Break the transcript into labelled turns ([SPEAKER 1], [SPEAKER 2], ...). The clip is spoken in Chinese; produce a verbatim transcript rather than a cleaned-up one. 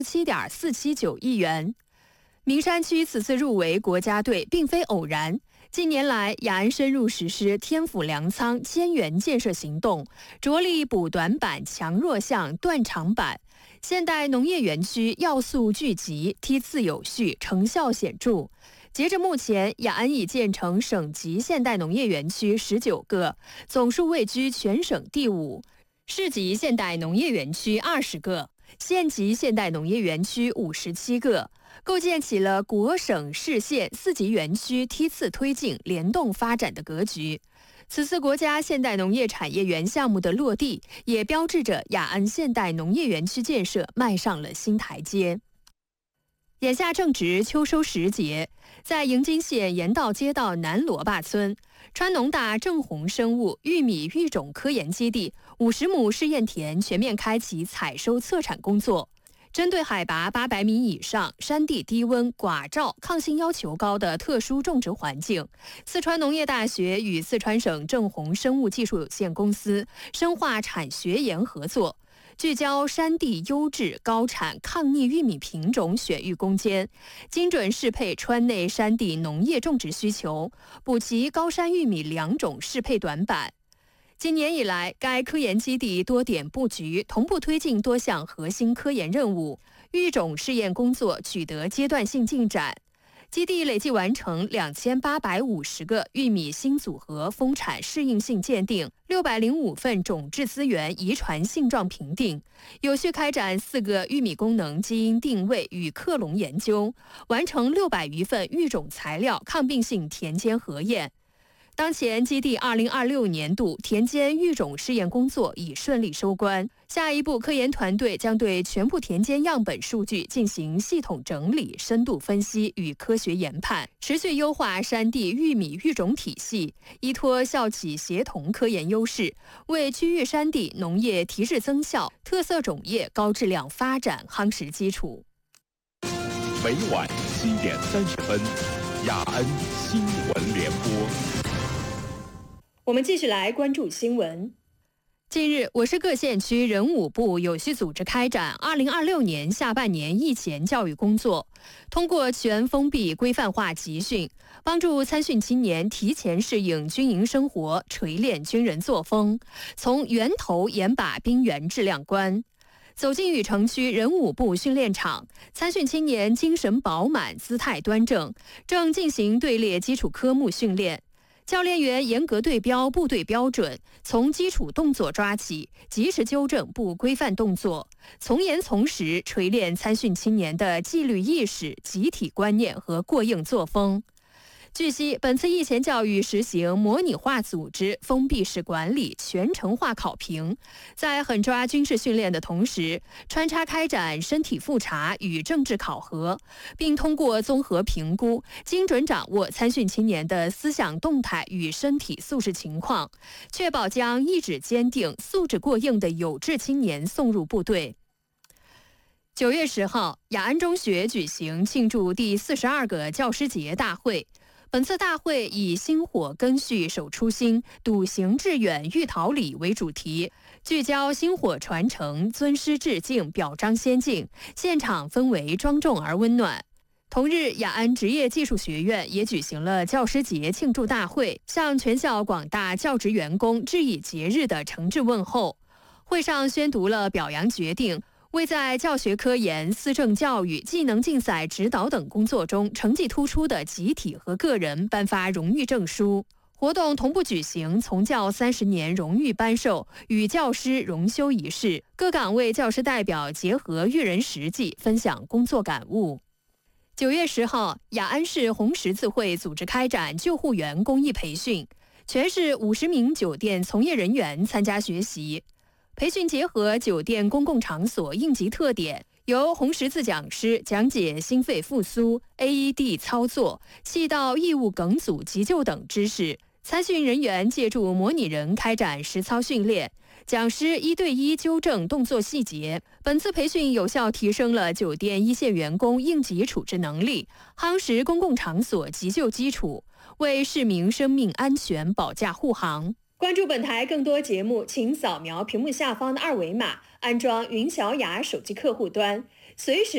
[SPEAKER 1] 七点四七九亿元。名山区此次入围国家队并非偶然。近年来，雅安深入实施天府粮仓千园建设行动，着力补短板、强弱项、断长板。现代农业园区要素聚集，梯次有序，成效显著。截至目前，雅安已建成省级现代农业园区十九个，总数位居全省第五；市级现代农业园区二十个，县级现代农业园区五十七个。构建起了国省市县四级园区梯次推进、联动发展的格局。此次国家现代农业产业园项目的落地，也标志着雅安现代农业园区建设迈上了新台阶。眼下正值秋收时节，在营津县盐道街道南萝坝村，川农大正红生物玉米育种科研基地五十亩试验田全面开启采收测产工作。针对海拔八百米以上、山地低温、寡照、抗性要求高的特殊种植环境，四川农业大学与四川省正红生物技术有限公司深化产学研合作，聚焦山地优质高产抗逆玉米品种选育攻坚，精准适配川内山地农业种植需求，补齐高山玉米两种适配短板。今年以来，该科研基地多点布局，同步推进多项核心科研任务，育种试验工作取得阶段性进展。基地累计完成两千八百五十个玉米新组合丰产适应性鉴定，六百零五份种质资源遗传性状评定，有序开展四个玉米功能基因定位与克隆研究，完成六百余份育种材料抗病性田间核验。当前基地二零二六年度田间育种试验工作已顺利收官，下一步科研团队将对全部田间样本数据进行系统整理、深度分析与科学研判，持续优化山地玉米育种体系，依托校企协同科研优势，为区域山地农业提质增效、特色种业高质量发展夯实基础。
[SPEAKER 2] 每晚七点三十分，雅安新闻联播。
[SPEAKER 1] 我们继续来关注新闻。近日，我市各县区人武部有序组织开展二零二六年下半年役前教育工作，通过全封闭规范化集训，帮助参训青年提前适应军营生活，锤炼军人作风，从源头严把兵员质量关。走进禹城区人武部训练场，参训青年精神饱满，姿态端正，正进行队列基础科目训练。教练员严格对标部队标准，从基础动作抓起，及时纠正不规范动作，从严从实锤炼参训青年的纪律意识、集体观念和过硬作风。据悉，本次役前教育实行模拟化组织、封闭式管理、全程化考评，在狠抓军事训练的同时，穿插开展身体复查与政治考核，并通过综合评估，精准掌握参训青年的思想动态与身体素质情况，确保将意志坚定、素质过硬的有志青年送入部队。九月十号，雅安中学举行庆祝第四十二个教师节大会。本次大会以薪火根续守初心，笃行致远育桃李为主题，聚焦薪火传承、尊师致敬、表彰先进，现场氛围庄重而温暖。同日，雅安职业技术学院也举行了教师节庆祝大会，向全校广大教职员工致以节日的诚挚问候。会上宣读了表扬决定，为在教学科研、思政教育、技能竞赛指导等工作中成绩突出的集体和个人颁发荣誉证书。活动同步举行从教三十年荣誉颁授与教师荣休仪式，各岗位教师代表结合育人实际，分享工作感悟。九月十号，雅安市红十字会组织开展救护员公益培训，全市五十名酒店从业人员参加学习。培训结合酒店公共场所应急特点，由红十字讲师讲解心肺复苏、A E D 操作、气道异物梗阻急救等知识。参训人员借助模拟人开展实操训练，讲师一对一纠正动作细节。本次培训有效提升了酒店一线员工应急处置能力，夯实公共场所急救基础，为市民生命安全保驾护航。关注本台更多节目，请扫描屏幕下方的二维码，安装云小雅手机客户端，随时